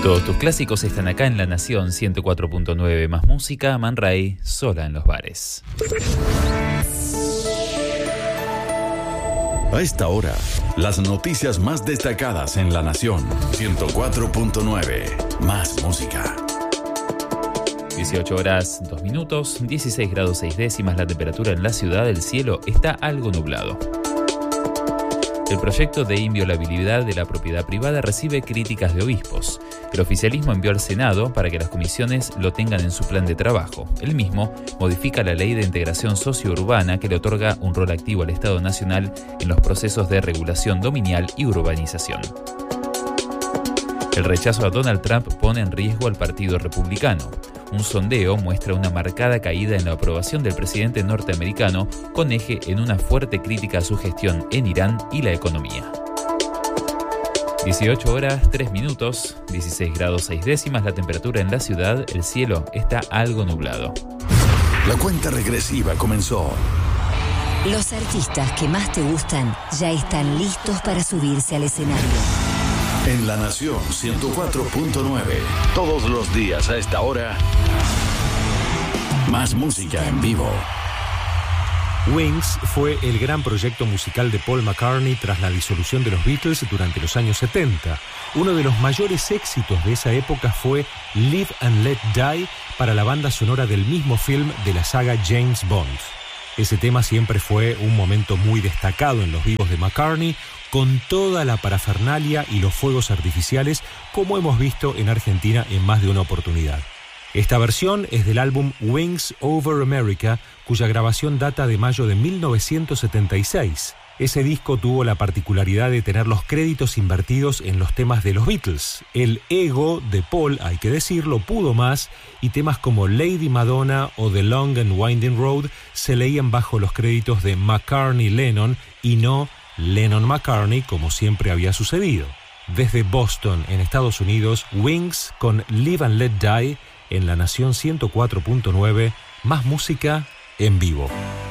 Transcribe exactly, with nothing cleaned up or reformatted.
Todos tus clásicos están acá en La Nación ciento cuatro punto nueve. Más música, Man Ray, sola en los bares. A esta hora, las noticias más destacadas en La Nación ciento cuatro punto nueve. Más música. dieciocho horas, dos minutos, dieciséis grados seis décimas la temperatura en la ciudad. El cielo está algo nublado. El proyecto de inviolabilidad de la propiedad privada recibe críticas de obispos. El oficialismo envió al Senado para que las comisiones lo tengan en su plan de trabajo. El mismo modifica la ley de integración socio-urbana que le otorga un rol activo al Estado Nacional en los procesos de regulación dominial y urbanización. El rechazo a Donald Trump pone en riesgo al Partido Republicano. Un sondeo muestra una marcada caída en la aprobación del presidente norteamericano, con eje en una fuerte crítica a su gestión en Irán y la economía. dieciocho horas, tres minutos, dieciséis grados seis décimas la temperatura en la ciudad. El cielo está algo nublado. La cuenta regresiva comenzó. Los artistas que más te gustan ya están listos para subirse al escenario. En La Nación ciento cuatro punto nueve. Todos los días a esta hora. Más música en vivo. Wings fue el gran proyecto musical de Paul McCartney tras la disolución de los Beatles durante los años setenta. Uno de los mayores éxitos de esa época fue Live and Let Die para la banda sonora del mismo film de la saga James Bond. Ese tema siempre fue un momento muy destacado en los vivos de McCartney, con toda la parafernalia y los fuegos artificiales, como hemos visto en Argentina en más de una oportunidad. Esta versión es del álbum Wings Over America, cuya grabación data de mayo de mil novecientos setenta y seis. Ese disco tuvo la particularidad de tener los créditos invertidos en los temas de los Beatles. El ego de Paul, hay que decirlo, pudo más, y temas como Lady Madonna o The Long and Winding Road se leían bajo los créditos de McCartney-Lennon y no Lennon-McCartney, como siempre había sucedido. Desde Boston, en Estados Unidos, Wings con Live and Let Die en La Nación ciento cuatro punto nueve, más música en vivo.